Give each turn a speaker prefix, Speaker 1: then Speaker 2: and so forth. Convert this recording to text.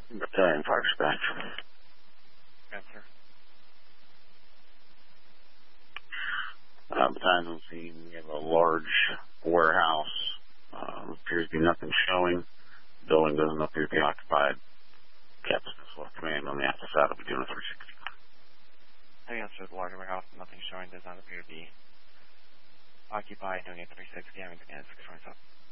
Speaker 1: Battalion Fire Dispatch.
Speaker 2: Yes, sir.
Speaker 1: Battalion on scene. We have a large warehouse. Appears to be nothing showing. Building doesn't appear to be occupied. Captain Swift Command on the Alpha side will be doing a 360.
Speaker 2: I answered the larger warehouse. Nothing showing. Does not appear to be occupied. Doing a 360. I'm going to 627.